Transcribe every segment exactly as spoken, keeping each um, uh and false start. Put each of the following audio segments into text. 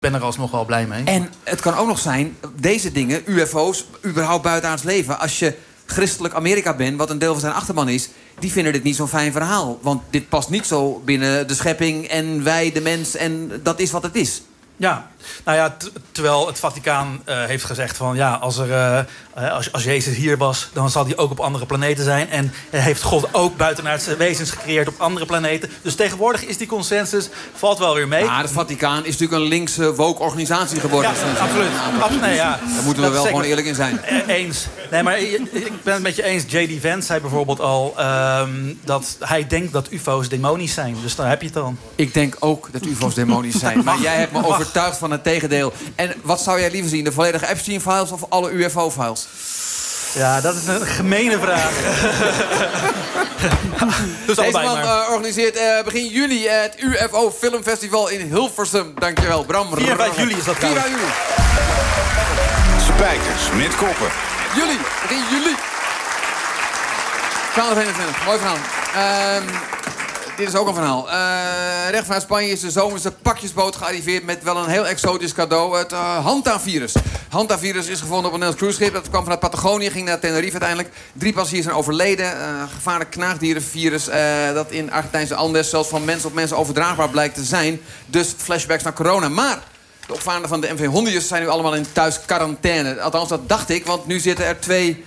ben er alsnog wel blij mee. En het kan ook nog zijn, deze dingen, U F O's, überhaupt buitenaards leven... als je christelijk Amerika bent, wat een deel van zijn achterban is... die vinden dit niet zo'n fijn verhaal. Want dit past niet zo binnen de schepping en wij, de mens... en dat is wat het is. Ja, nou ja, t- terwijl het Vaticaan uh, heeft gezegd van... ja, als, er, uh, als, als Jezus hier was, dan zal hij ook op andere planeten zijn. En uh, heeft God ook buitenaardse wezens gecreëerd op andere planeten. Dus tegenwoordig is die consensus, valt wel weer mee. Maar het Vaticaan is natuurlijk een linkse woke organisatie geworden. Ja, absoluut. absoluut nee, ja. Daar moeten we dat wel zeker gewoon eerlijk in zijn. Eens. Nee, maar ik ben het met je eens. J D Vance zei bijvoorbeeld al... Um, dat hij denkt dat U F O's demonisch zijn. Dus daar heb je het dan. Ik denk ook dat U F O's demonisch zijn. Maar jij hebt me overtuigd van het tegendeel. En wat zou jij liever zien? De volledige Epstein-files of alle U F O-files? Ja, dat is een gemene vraag. Dus Deze man maar. uh, organiseert uh, begin juli uh, het U F O Filmfestival in Hilversum. Dankjewel, Bram. vier en vijf juli is dat vier juli. Spijkers met koppen. Juli, begin juli. twaalf eenentwintig, mooi verhaal. Uh, dit is ook een verhaal. Uh, recht vanuit Spanje is de zomerse pakjesboot gearriveerd... met wel een heel exotisch cadeau, het uh, Hantavirus. Hantavirus is gevonden op een Nederlands cruiseschip. Dat kwam vanuit Patagonië, ging naar Tenerife uiteindelijk. Drie passagiers zijn overleden. Uh, gevaarlijk knaagdierenvirus uh, dat in Argentijnse Andes... zelfs van mens op mens overdraagbaar blijkt te zijn. Dus flashbacks naar corona. Maar de opvarenden van de M V Hondius zijn nu allemaal in thuis quarantaine. Althans, dat dacht ik, want nu zitten er twee...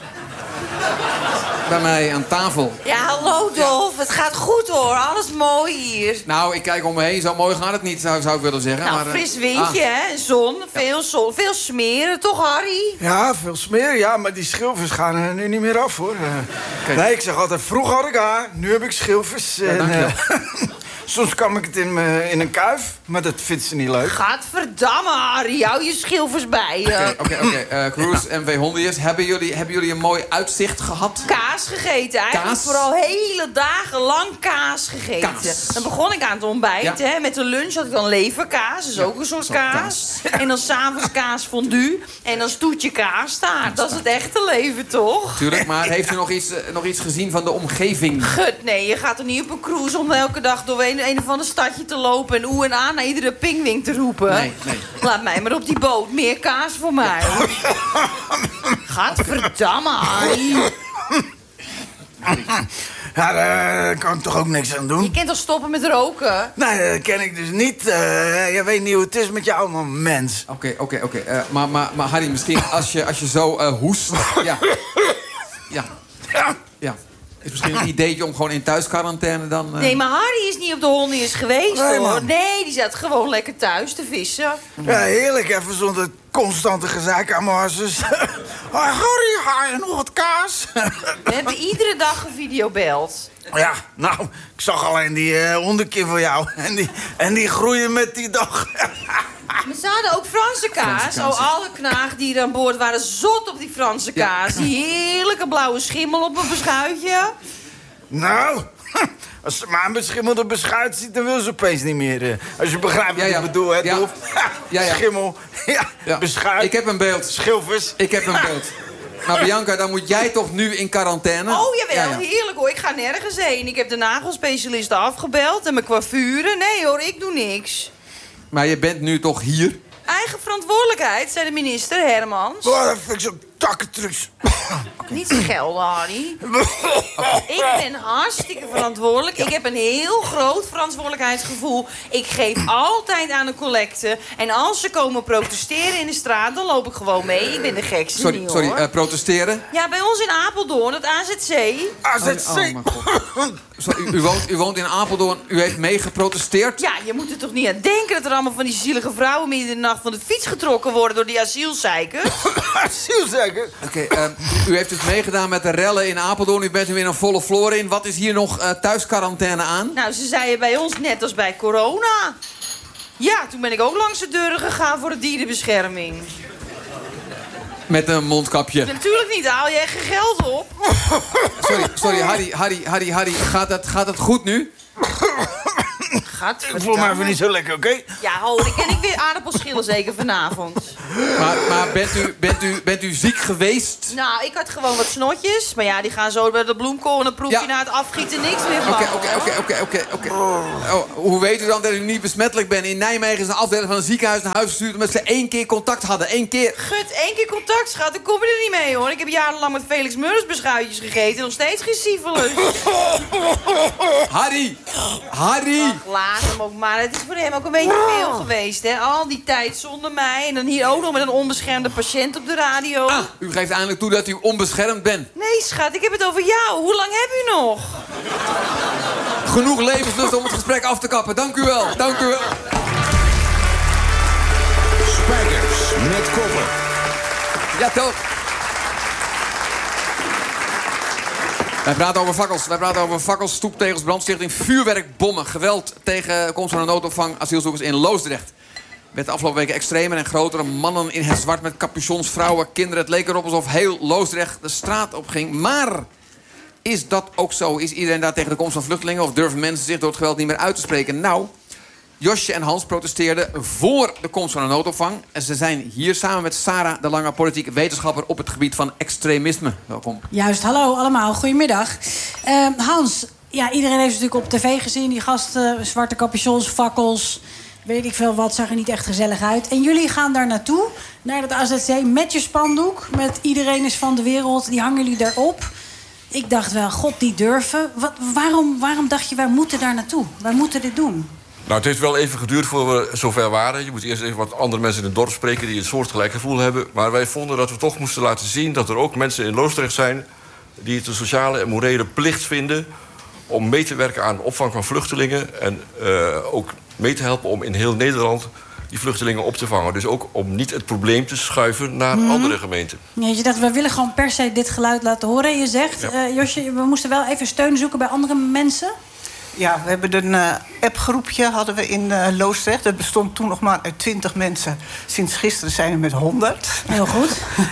bij mij aan tafel. Ja, hallo Dolf. Het gaat goed hoor. Alles mooi hier. Nou, ik kijk om me heen. Zo mooi gaat het niet, zou, zou ik willen zeggen. Nou, maar, uh, fris windje, ah. hè. Zon. Veel zon. Veel smeren, toch Harry? Ja, veel smeer. Ja, maar die schilfers gaan er nu niet meer af, hoor. Uh, okay. Nee, ik zeg altijd, vroeger had ik haar. Nu heb ik schilfers. Ja, en, uh, Soms kam ik het in, me, in een kuif, maar dat vindt ze niet leuk. Gadverdamme, Harry. Hou je schilfers bij je. Oké, oké. Cruise M V Hondius. Hebben jullie, hebben jullie een mooi uitzicht gehad? Kaas gegeten. Eigenlijk kaas? vooral hele dagen lang kaas gegeten. Kaas. Dan begon ik aan het ontbijt. Ja. Hè. Met de lunch had ik dan leverkaas. Dat is Ja, ook een soort zo'n kaas. kaas. En dan s'avonds kaas fondue. En dan stoetje kaastaart. Dat is het echte leven, toch? Tuurlijk, maar heeft u nog iets, uh, nog iets gezien van de omgeving? Gut, nee, je gaat er niet op een cruise om elke dag door een, een of ander stadje te lopen... en oe en aan naar iedere pingwing te roepen. Nee, nee. Laat mij maar op die boot. Meer kaas voor mij. Gadverdamme, Harry. Ja, daar kan ik toch ook niks aan doen? Je kunt toch stoppen met roken? Nee, dat ken ik dus niet. Uh, je weet niet hoe het is met jou, man, mens. Oké, oké, oké. Maar, maar, maar Harry, misschien als je, als je zo uh, hoest... Ja. Ja. Ja. Is misschien een ideetje om gewoon in thuisquarantaine dan... Uh... Nee, maar Harry is niet op de Hondius geweest, Nee, hoor. man. Nee, die zat gewoon lekker thuis te vissen. Ja, heerlijk, even zonder constante gezeik aan mijn harses. Harry, ga je nog wat kaas? We hebben iedere dag gevideobeld. Ja, nou, ik zag alleen die uh, hondenkin van jou. En die, en die groeien met die dag. Maar ze hadden ook Franse kaas. Franse kaas, Oh, alle knaagdieren aan boord waren zot op die Franse kaas. Die heerlijke blauwe schimmel op een beschuitje. Nou, als ze maar een beschimmelde beschuit ziet, dan wil ze opeens niet meer. Uh, als je begrijpt wat Ja, ja. ik bedoel, hè, Ja. Dolf? Ja, ja. Schimmel, ja, Ja. beschuit, Ik heb een beeld. schilfers. Ik heb een beeld. Maar Bianca, dan moet jij toch nu in quarantaine? Oh, jawel, Ja, ja. heerlijk hoor. Ik ga nergens heen. Ik heb de nagelspecialisten afgebeld en mijn coiffure. Nee hoor, ik doe niks. Maar je bent nu toch hier? Eigen verantwoordelijkheid, zei de minister Hermans. Oh, dat vind ik zo takkentrucs. Niet schelden, Harry. Ik ben hartstikke verantwoordelijk. Ik heb een heel groot verantwoordelijkheidsgevoel. Ik geef altijd aan de collecte. En als ze komen protesteren in de straat, dan loop ik gewoon mee. Ik ben de gekste Sorry, niet, sorry hoor. uh, protesteren? Ja, bij ons in Apeldoorn, het A Z C. A Z C. Oh, mijn god. Zo, u, u, woont, u woont in Apeldoorn. U heeft mee geprotesteerd? Ja, je moet er toch niet aan denken dat er allemaal van die zielige vrouwen midden in de nacht van de fiets getrokken worden door die asielzeikers. Asielzeker. Oké, uh, u heeft dus meegedaan met de rellen in Apeldoorn. U bent nu weer een volle floor in. Wat is hier nog uh, thuisquarantaine aan? Nou, ze zeiden bij ons net als bij corona. Ja, toen ben ik ook langs de deuren gegaan voor de dierenbescherming. Met een mondkapje. Natuurlijk niet, haal je echt geen geld op. Sorry, sorry, Harry, Harry, Harry, Harry. Gaat het, gaat het goed nu? schat. Ik voel me even niet zo lekker, oké? Okay? Ja, ho, dan ken ik weer aardappelschillen zeker vanavond. Maar, maar bent, u, bent, u, bent u ziek geweest? Nou, ik had gewoon wat snotjes. Maar ja, die gaan zo bij de bloemkool en dan proef je Ja. na het afgieten niks meer van. Oké, oké, oké, oké, oké, oké. Oh, hoe weet u dan dat u niet besmettelijk bent? In Nijmegen is een afdeling van een ziekenhuis naar huis gestuurd... omdat ze één keer contact hadden. Eén keer. Gut, één keer contact, schat, dan kom je er niet mee, hoor. Ik heb jarenlang met Felix Murders beschuitjes gegeten. Nog steeds geen syphilis. Harry! Harry! Ach, laat hem ook maar. Het is voor hem ook een beetje veel geweest, hè. Al die tijd zonder mij. En dan hier ook nog met een onbeschermde patiënt op de radio. Ah, u geeft eindelijk toe dat u onbeschermd bent. Nee, schat, ik heb het over jou. Hoe lang heb u nog? Genoeg levenslust om het gesprek af te kappen. Dank u wel, dank u wel. Spijkers met koppen. Ja, toch. Wij praten over fakkels. Wij praten over fakkels, stoeptegels, brandstichting, vuurwerkbommen. Geweld tegen komst van een noodopvang asielzoekers in Loosdrecht. Werd de afgelopen weken extremer en grotere mannen in het zwart met capuchons, vrouwen, kinderen. Het leek erop alsof heel Loosdrecht de straat op ging. Maar is dat ook zo? Is iedereen daar tegen de komst van vluchtelingen? Of durven mensen zich door het geweld niet meer uit te spreken? Nou, Josje en Hans protesteerden voor de komst van een noodopvang. En ze zijn hier samen met Sarah de Lange, politiek wetenschapper op het gebied van extremisme. Welkom. Juist, hallo allemaal, goedemiddag. Uh, Hans, ja, iedereen heeft natuurlijk op tv gezien... die gasten, zwarte capuchons, fakkels, weet ik veel wat, zag er niet echt gezellig uit. En jullie gaan daar naartoe, naar het A Z C, met je spandoek... met iedereen is van de wereld, die hangen jullie daarop. Ik dacht wel, god, die durven. Wat, waarom, waarom dacht je, wij moeten daar naartoe? Wij moeten dit doen. Nou, het heeft wel even geduurd voor we zover waren. Je moet eerst even wat andere mensen in het dorp spreken... die een soortgelijk gevoel hebben. Maar wij vonden dat we toch moesten laten zien... dat er ook mensen in Loosdrecht zijn... die het een sociale en morele plicht vinden... om mee te werken aan de opvang van vluchtelingen... en uh, ook mee te helpen om in heel Nederland... die vluchtelingen op te vangen. Dus ook om niet het probleem te schuiven naar mm-hmm. andere gemeenten. Ja, je dacht, we willen gewoon per se dit geluid laten horen. Je zegt, ja. uh, Josje, we moesten wel even steun zoeken bij andere mensen... Ja, we hebben een uh, appgroepje hadden we in uh, Loosdrecht. Dat bestond toen nog maar uit twintig mensen. Sinds gisteren zijn we met honderd. Heel goed.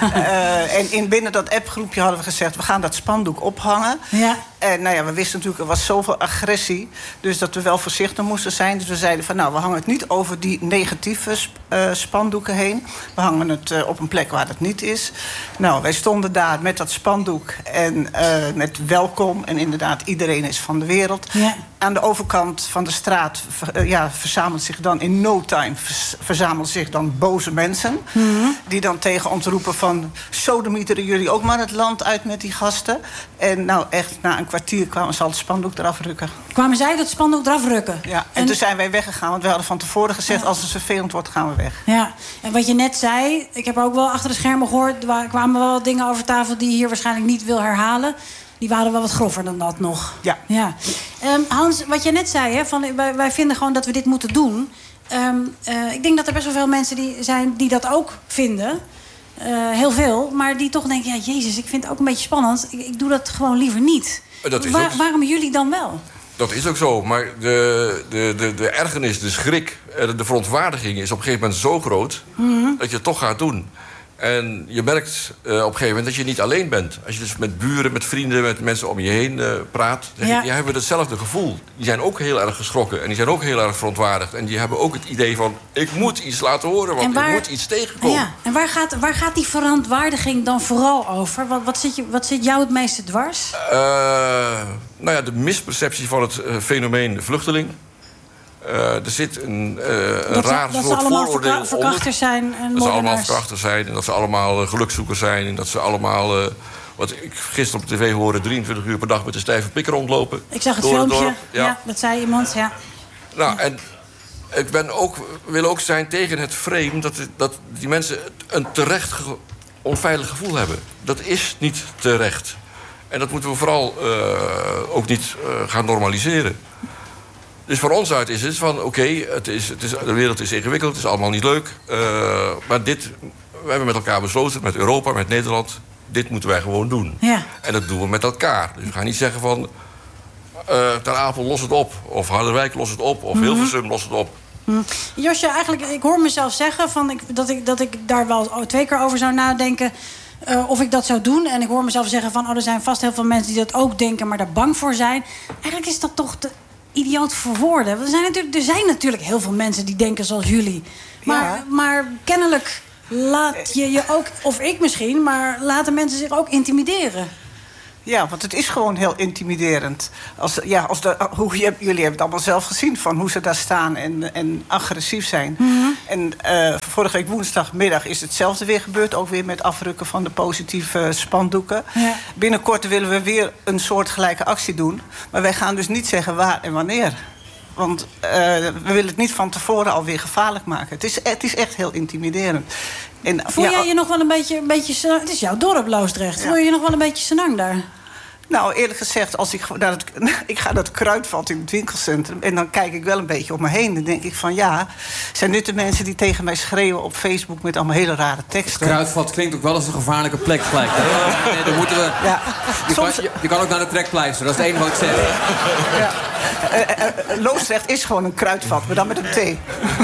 uh, en in binnen dat appgroepje hadden we gezegd... we gaan dat spandoek ophangen. Ja. En nou ja, we wisten natuurlijk, er was zoveel agressie... dus dat we wel voorzichtig moesten zijn. Dus we zeiden van, nou, we hangen het niet over die negatieve uh, spandoeken heen. We hangen het uh, op een plek waar het niet is. Nou, wij stonden daar met dat spandoek en uh, met welkom. En inderdaad, iedereen is van de wereld. Ja. Aan de overkant van de straat uh, ja, verzamelt zich dan in no time... Vers, verzamelen zich dan boze mensen... Mm-hmm. die dan tegen ons roepen van... sodemieteren jullie ook maar het land uit met die gasten. En nou echt, na een kwartier kwamen ze al het spandoek eraf rukken. Kwamen zij dat spandook eraf rukken? Ja, en, en toen zijn wij weggegaan. Want we hadden van tevoren gezegd... Ja. als het vervelend wordt, gaan we weg. Ja, en wat je net zei... ik heb ook wel achter de schermen gehoord... er kwamen wel wat dingen over tafel die je hier waarschijnlijk niet wil herhalen... Die waren wel wat grover dan dat nog. Ja. ja. Um, Hans, wat je net zei, hè, van, wij, wij vinden gewoon dat we dit moeten doen. Um, uh, ik denk dat er best wel veel mensen die zijn die dat ook vinden. Uh, heel veel. Maar die toch denken, ja, jezus, ik vind het ook een beetje spannend. Ik, ik doe dat gewoon liever niet. Dat is Waar, ook... Waarom jullie dan wel? Dat is ook zo. Maar de, de, de, de ergernis, de schrik, de verontwaardiging is op een gegeven moment zo groot... Mm-hmm. dat je het toch gaat doen. En je merkt uh, op een gegeven moment dat je niet alleen bent. Als je dus met buren, met vrienden, met mensen om je heen uh, praat... Dan ja. die hebben hetzelfde gevoel. Die zijn ook heel erg geschrokken en die zijn ook heel erg verontwaardigd. En die hebben ook het idee van, ik moet iets laten horen, want waar, ik moet iets tegenkomen. Ja. En waar gaat, waar gaat die verontwaardiging dan vooral over? Wat, wat, zit, je, wat zit jou het meeste dwars? Uh, nou ja, de misperceptie van het uh, fenomeen vluchteling... Uh, er zit een, uh, een dat raar ze, soort vooroordeel verka- onder. verkrachters zijn en dat ze allemaal verkrachters zijn en dat ze allemaal uh, gelukzoekers zijn... en dat ze allemaal, uh, wat ik gisteren op tv hoorde... drieëntwintig uur per dag met een stijve pik rondlopen. Ik zag het door filmpje, het ja. ja, dat zei iemand, ja. Nou, en ik ben ook, wil ook zijn tegen het frame... dat, dat die mensen een terecht ge- onveilig gevoel hebben. Dat is niet terecht. En dat moeten we vooral uh, ook niet uh, gaan normaliseren. Dus voor ons uit is het van, oké, okay, het is, het is, de wereld is ingewikkeld, het is allemaal niet leuk. Uh, maar dit, we hebben met elkaar besloten, met Europa, met Nederland... dit moeten wij gewoon doen. Ja. En dat doen we met elkaar. Dus we gaan niet zeggen van... Uh, Ter Apel, los het op. Of Harderwijk, los het op. Of mm-hmm. Hilversum, los het op. Mm. Josje, eigenlijk, ik hoor mezelf zeggen van ik, dat, ik, dat ik daar wel twee keer over zou nadenken... Uh, of ik dat zou doen. En ik hoor mezelf zeggen van... oh, er zijn vast heel veel mensen die dat ook denken... maar daar bang voor zijn. Eigenlijk is dat toch... De, idioot verwoorden? Want er zijn, natuurlijk, er zijn natuurlijk heel veel mensen die denken zoals jullie. Maar, Ja. maar kennelijk laat je je ook, of ik misschien... maar laten mensen zich ook intimideren. Ja, want het is gewoon heel intimiderend. Als, ja, als de, hoe, je, jullie hebben het allemaal zelf gezien van hoe ze daar staan en, en agressief zijn. Mm-hmm. En uh, vorige week woensdagmiddag is hetzelfde weer gebeurd. Ook weer met afrukken van de positieve spandoeken. Ja. Binnenkort willen we weer een soortgelijke actie doen. Maar wij gaan dus niet zeggen waar en wanneer. Want uh, we willen het niet van tevoren alweer gevaarlijk maken. Het is, het is echt heel intimiderend. En, Voel ja, jij je nog wel een beetje... Een beetje het is jouw dorp, Loosdrecht. Ja. Voel je je nog wel een beetje senang daar? Nou, eerlijk gezegd, als ik, naar het, ik ga naar het Kruidvat in het winkelcentrum... en dan kijk ik wel een beetje om me heen. Dan denk ik van ja, zijn dit de mensen die tegen mij schreeuwen op Facebook... met allemaal hele rare teksten? Het Kruidvat klinkt ook wel als een gevaarlijke plek gelijk. Nee, dan moeten we... Ja. Je, Soms... kan, je, je kan ook naar de trekpleister, dat is het enige wat ik zeg. Ja. Uh, uh, uh, Loosdrecht is gewoon een kruidvat, maar dan met een T.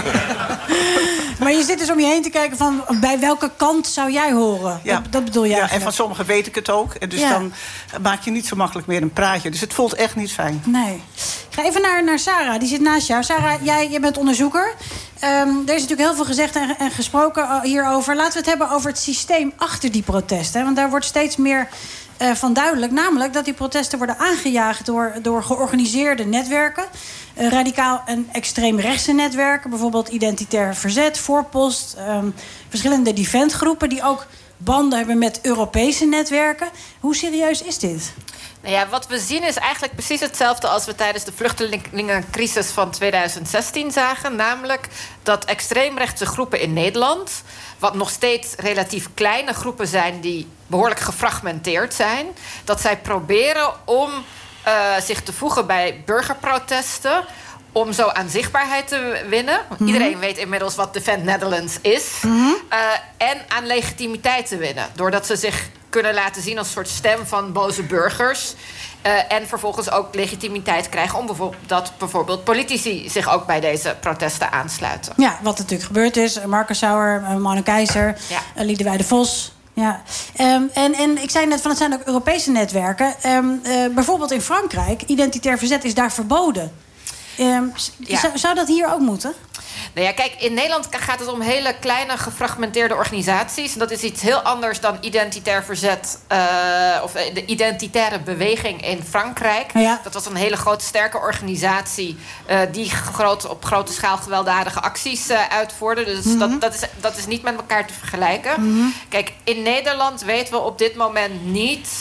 Maar je zit dus om je heen te kijken van... bij welke kant zou jij horen? Ja. Dat, dat bedoel je ja, en van sommigen weet ik het ook. En dus ja. dan maak je niet zo makkelijk meer een praatje. Dus het voelt echt niet fijn. Nee. Ik ga even naar, naar Sarah, die zit naast jou. Sarah, jij, jij bent onderzoeker. Um, er is natuurlijk heel veel gezegd en, en gesproken hierover. Laten we het hebben over het systeem achter die protesten. Want daar wordt steeds meer... Uh, van duidelijk, namelijk dat die protesten worden aangejaagd door, door georganiseerde netwerken. Uh, radicaal en extreemrechtse netwerken, bijvoorbeeld Identitair Verzet, Voorpost, um, verschillende defendgroepen die ook banden hebben met Europese netwerken. Hoe serieus is dit? Nou ja, wat we zien is eigenlijk precies hetzelfde als we tijdens de vluchtelingencrisis van tweeduizend zestien zagen. Namelijk dat extreemrechtse groepen in Nederland, wat nog steeds relatief kleine groepen zijn die behoorlijk gefragmenteerd zijn, dat zij proberen om uh, zich te voegen bij burgerprotesten, om zo aan zichtbaarheid te winnen. Mm-hmm. Iedereen weet inmiddels wat Defend Netherlands is. Mm-hmm. Uh, en aan legitimiteit te winnen. Doordat ze zich kunnen laten zien als een soort stem van boze burgers. Uh, en vervolgens ook legitimiteit krijgen om bijvoorbeeld, dat bijvoorbeeld politici zich ook bij deze protesten aansluiten. Ja, wat natuurlijk gebeurd is. Marcus Sauer, Manu Keizer, ja. Liedewij de Vos. Ja, um, en, en ik zei net van het zijn ook Europese netwerken. Um, uh, bijvoorbeeld in Frankrijk, Identitair Verzet is daar verboden. Um, ja. zou, zou dat hier ook moeten? Nou ja, kijk, in Nederland gaat het om hele kleine gefragmenteerde organisaties. En dat is iets heel anders dan Identitair Verzet uh, of de identitaire beweging in Frankrijk. Ja. Dat was een hele grote, sterke organisatie uh, die groot, op grote schaal gewelddadige acties uh, uitvoerde. Dus mm-hmm. dat, dat, is, dat is niet met elkaar te vergelijken. Mm-hmm. Kijk, in Nederland weten we op dit moment niet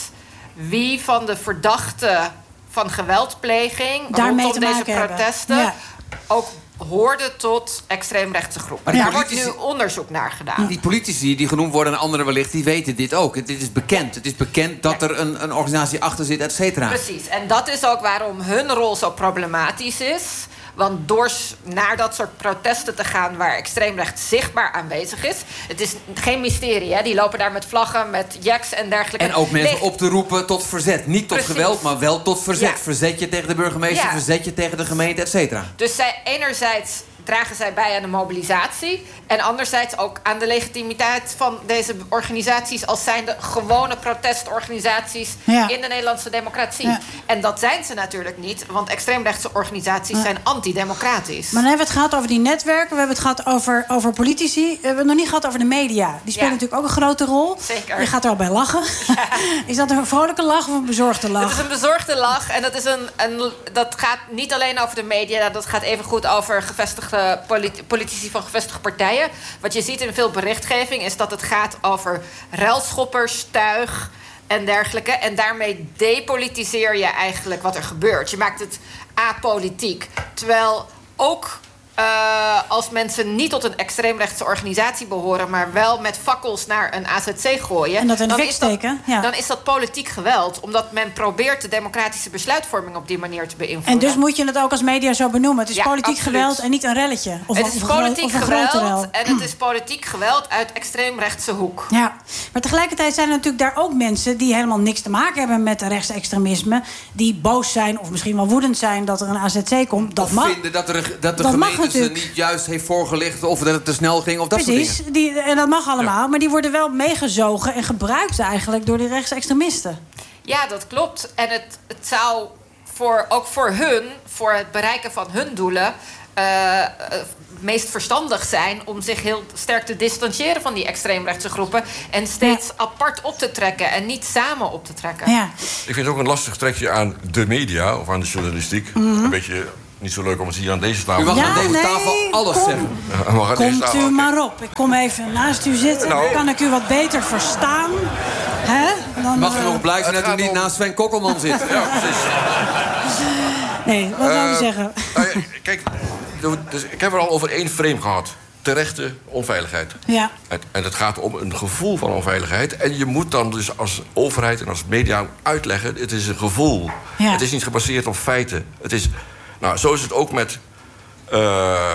wie van de verdachten van geweldpleging daarmee rondom deze protesten ja. ook hoorde tot extreemrechtse groepen. Ja. Daar wordt nu onderzoek naar gedaan. Die politici die genoemd worden en anderen wellicht, die weten dit ook. Dit is bekend. Het is bekend dat er een, een organisatie achter zit, et cetera. Precies. En dat is ook waarom hun rol zo problematisch is. Want door naar dat soort protesten te gaan waar extreemrecht zichtbaar aanwezig is. Het is geen mysterie, hè? Die lopen daar met vlaggen, met jacks en dergelijke. En ook mensen op te roepen tot verzet. Niet tot Precies. geweld, maar wel tot verzet. Ja. Verzet je tegen de burgemeester, Ja. verzet je tegen de gemeente, et cetera. Dus zij, enerzijds dragen zij bij aan de mobilisatie. En anderzijds ook aan de legitimiteit van deze organisaties als zijnde gewone protestorganisaties ja. in de Nederlandse democratie. Ja. En dat zijn ze natuurlijk niet, want extreemrechtse organisaties ja. zijn antidemocratisch. Maar dan hebben we het gehad over die netwerken, we hebben het gehad over, over politici. We hebben het nog niet gehad over de media. Die spelen ja. natuurlijk ook een grote rol. Zeker. Je gaat er al bij lachen. Ja. Is dat een vrolijke lach of een bezorgde lach? Het is een bezorgde lach en dat, is een, een, dat gaat niet alleen over de media, dat gaat even goed over gevestigde politici van gevestigde partijen. Wat je ziet in veel berichtgeving is dat het gaat over ruilschoppers, tuig en dergelijke. En daarmee depolitiseer je eigenlijk wat er gebeurt. Je maakt het apolitiek. Terwijl ook uh, als mensen niet tot een extreemrechtse organisatie behoren, maar wel met fakkels naar een A Z C gooien, en dat in de dan, fik is dat, steken, ja. dan is dat politiek geweld. Omdat men probeert de democratische besluitvorming op die manier te beïnvloeden. En dus moet je het ook als media zo benoemen. Het is ja, politiek absoluut. geweld en niet een relletje. Of het een, is of een politiek of een grote geweld rel. en het is politiek geweld uit extreemrechtse hoek. Ja, maar tegelijkertijd zijn er natuurlijk daar ook mensen die helemaal niks te maken hebben met rechtsextremisme. Die boos zijn of misschien wel woedend zijn dat er een A Z C komt. Dat of mag. vinden dat, er, dat de dat gemeente ze niet juist heeft voorgelicht of dat het te snel ging of dat Precies, soort dingen. die, en dat mag allemaal. Ja. Maar die worden wel meegezogen en gebruikt eigenlijk door die rechtsextremisten. Ja, dat klopt. En het, het zou voor, ook voor hun, voor het bereiken van hun doelen... Uh, uh, meest verstandig zijn om zich heel sterk te distancieren van die extreemrechtse groepen... en steeds ja. apart op te trekken en niet samen op te trekken. Ja. Ik vind het ook een lastig trekje aan de media of aan de journalistiek. Mm-hmm. Een beetje niet zo leuk om het hier aan deze tafel... U mag ja, aan deze nee, tafel alles kom. zeggen. Ja, mag aan Komt deze tafel. u maar op. Ik kom even naast u zitten. Nou. Dan kan ik u wat beter verstaan. Hè? Dan, Mag u uh, nog blij zijn dat u niet om... naast Sven Kokkelman zit? Ja, precies. Nee, wat zou u uh, zeggen? Uh, kijk, dus ik heb er al over één frame gehad. Terechte onveiligheid. Ja. En, en het gaat om een gevoel van onveiligheid. En je moet dan dus als overheid en als media uitleggen... het is een gevoel. Ja. Het is niet gebaseerd op feiten. Het is, nou, zo is het ook met uh,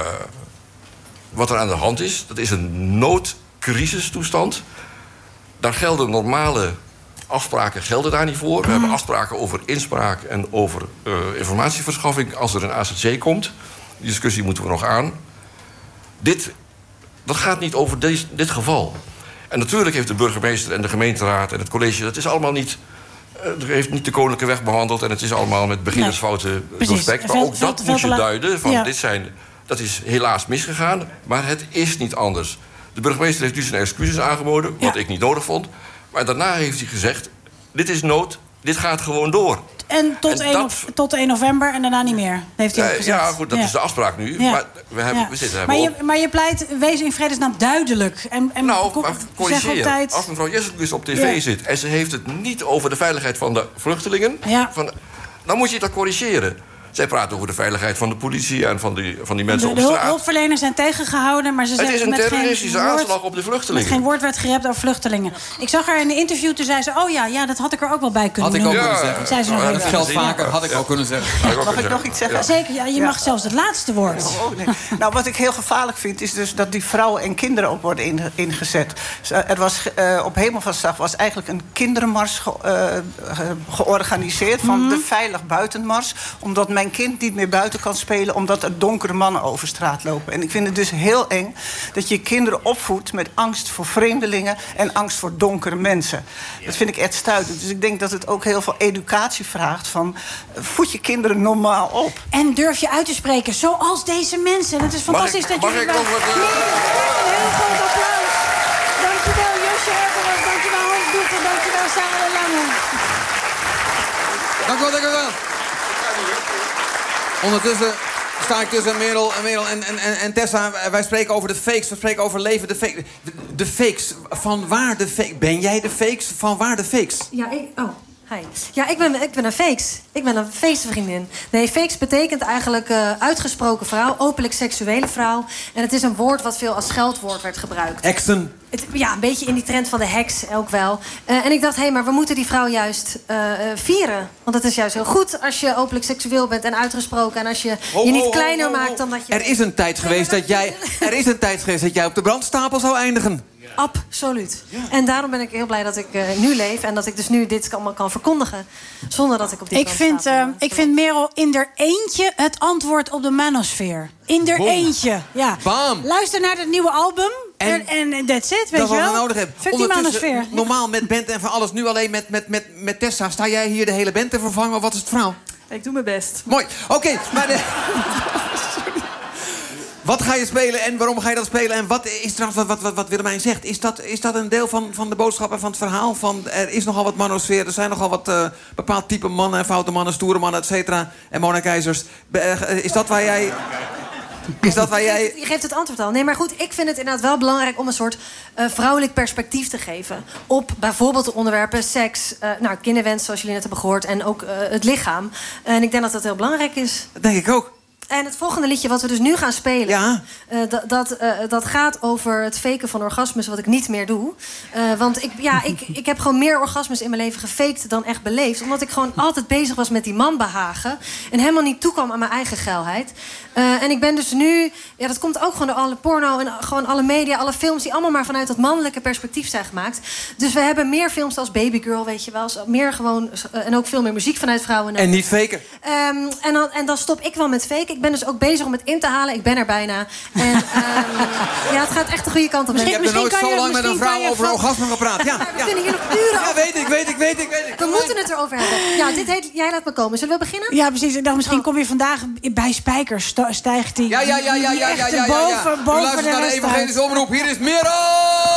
wat er aan de hand is. Dat is een noodcrisistoestand. Daar gelden normale afspraken gelden daar niet voor. We mm. hebben afspraken over inspraak en over uh, informatieverschaffing... als er een A Z C komt. Die discussie moeten we nog aan. Dit, dat gaat niet over deze, dit geval. En natuurlijk heeft de burgemeester en de gemeenteraad en het college... dat is allemaal niet... Uh, heeft niet de koninklijke weg behandeld... en het is allemaal met beginnersfouten nee, doorspekt. Maar ook dat moest je duiden. Van, ja. dit zijn, dat is helaas misgegaan, maar het is niet anders. De burgemeester heeft nu zijn excuses aangeboden... wat ja. ik niet nodig vond. Maar daarna heeft hij gezegd... dit is nood, dit gaat gewoon door. En tot, en één, dat... tot één november en daarna niet meer, heeft hij ook gezegd. Ja, goed, dat ja. is de afspraak nu. Ja. Maar we, hebben, ja. we zitten maar, je, op... maar je pleit, wees in vredesnaam duidelijk. En, en nou, maar corrigeer. Tijd... Als mevrouw Jesselgus op tv ja. zit... en ze heeft het niet over de veiligheid van de vluchtelingen... Ja. Van, dan moet je dat corrigeren. Zij praten over de veiligheid van de politie en van die, van die mensen de, op straat. De hulpverleners zijn tegengehouden, maar ze zeggen... Het is een met terroristische geen aanslag woord, op de vluchtelingen. Met geen woord werd gerept over vluchtelingen. Ik zag haar in een interview, toen zei ze... oh ja, ja, dat had ik er ook wel bij kunnen Had ik ook noemen. kunnen zeggen. Zei ze nog ja, even. dat geldt vaker, had ik ja. ook kunnen zeggen. Ja, mag ik nog iets zeggen? Ja. Zeker, ja, je ja. mag zelfs het laatste woord. Oh, nee. Nou, wat ik heel gevaarlijk vind, is dus dat die vrouwen en kinderen ook worden in, ingezet. Er was, uh, op Hemelvaartsdag was eigenlijk een kindermars ge, uh, georganiseerd... van mm-hmm. de Veilig Buitenmars. Omdat mijn kind niet meer buiten kan spelen... omdat er donkere mannen over straat lopen. En ik vind het dus heel eng dat je kinderen opvoedt... met angst voor vreemdelingen en angst voor donkere mensen. Dat vind ik echt stuitend. Dus ik denk dat het ook heel veel educatie vraagt... van voed je kinderen normaal op. En durf je uit te spreken, zoals deze mensen. Het is fantastisch ik, dat jullie... Mag ik nog wat... Uh... Een heel groot applaus. Dankjewel, Josje Herkenhoff. Dankjewel, Hans Doeken. Dankjewel, Sarah de Lange. Dank u wel, dank u wel. Ondertussen sta ik tussen Merel, Merel en, en, en Tessa. Wij spreken over de fakes, we spreken over leven. De, fake, de, de fakes, van waar de fakes? Ben jij de fakes? Van waar de fakes? Ja, ik... Oh. Hi. Ja, ik ben, ik ben een fakes. Ik ben een feestvriendin. Nee, fakes betekent eigenlijk uh, uitgesproken vrouw, openlijk seksuele vrouw. En het is een woord wat veel als scheldwoord werd gebruikt. Heksen. Het, ja, een beetje in die trend van de heks ook wel. Uh, en ik dacht, hé, hey, maar we moeten die vrouw juist uh, vieren. Want het is juist heel goed als je openlijk seksueel bent en uitgesproken. En als je ho, je niet ho, kleiner ho, ho, ho. maakt dan dat je... Er is een tijd geweest dat jij... Er is een tijd geweest dat jij op de brandstapel zou eindigen. Absoluut. Ja. En daarom ben ik heel blij dat ik uh, nu leef... en dat ik dus nu dit allemaal kan verkondigen... zonder dat ik op die ik vind, uh, Ik vind Merel in der eentje het antwoord op de manosfeer. In der Boom. eentje, ja. Bam. Luister naar het nieuwe album... En, en that's it, weet dat je wel? Dat we nodig hebben. Fuck die manosfeer. Normaal met band en van alles. Nu alleen met, met, met, met Tessa. Sta jij hier de hele band te vervangen? Of wat is het verhaal? Ik doe mijn best. Mooi. Oké, okay, maar... De... Wat ga je spelen en waarom ga je dat spelen? En wat is trouwens wat, wat, wat Willemijn zegt? Is dat, is dat een deel van, van de boodschap en van het verhaal? Van, er is nogal wat manosfeer. Er zijn nogal wat uh, bepaald type mannen en foute mannen, stoere mannen, et cetera. En Mona Keizers. Is dat waar jij... Is dat waar jij... Je geeft het antwoord al. Nee, maar goed, ik vind het inderdaad wel belangrijk... om een soort uh, vrouwelijk perspectief te geven... op bijvoorbeeld de onderwerpen seks, uh, nou, kinderwens, zoals jullie net hebben gehoord... en ook uh, het lichaam. En ik denk dat dat heel belangrijk is. Dat denk ik ook. En het volgende liedje wat we dus nu gaan spelen... Ja. Uh, dat, dat, uh, dat gaat over het faken van orgasmes, wat ik niet meer doe. Uh, want ik, ja, ik, ik heb gewoon meer orgasmes in mijn leven gefaked dan echt beleefd. Omdat ik gewoon altijd bezig was met die man behagen. En helemaal niet toekwam aan mijn eigen geilheid. Uh, en ik ben dus nu... Ja, dat komt ook gewoon door alle porno en gewoon alle media, alle films... die allemaal maar vanuit dat mannelijke perspectief zijn gemaakt. Dus we hebben meer films als Baby Girl, weet je wel. Meer gewoon, uh, en ook veel meer muziek vanuit vrouwen. En niet faken. Um, en, dan, en dan stop ik wel met fake. Ik ben dus ook bezig om het in te halen. Ik ben er bijna. En um, ja, het gaat echt de goede kant op. Ik heb er nooit zo lang met een vrouw over orgasme gepraat. Ja, we ja. kunnen hier nog uren Ja, over. weet ik, weet ik, weet ik, weet ik. We moeten het erover hebben. Ja, dit heet Jij laat me komen. Zullen we beginnen? Ja, precies. Ik dacht, misschien kom je vandaag bij Spijkers. sto- Stijgt die, Ja, ja, ja, ja, die ja, ja, echte ja, ja, ja. boven, U boven luistert de naar de rest uit. evangelische omroep. Hier is Merel!